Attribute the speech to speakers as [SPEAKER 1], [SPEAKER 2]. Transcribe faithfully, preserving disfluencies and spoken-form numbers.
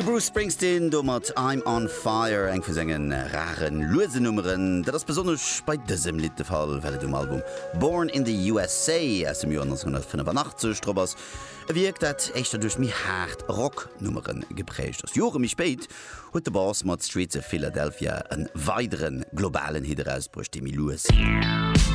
[SPEAKER 1] De Bruce Springsteen do mat I'm on fire eng vu sengen raren Losenummeren, dat ass besonnech bei dësem Lied de Fall well dem Album Born in the U S A ass dem Joer neunzehnhundertfünfundachtzig Strobbers wiekt dat echtter duch mi hart Rocknummeren geprécht. Ass Jore mi spéit huet de Boss mat Streets of Philadelphia en weiteren globalen Hit herausbrucht, de mi Louis.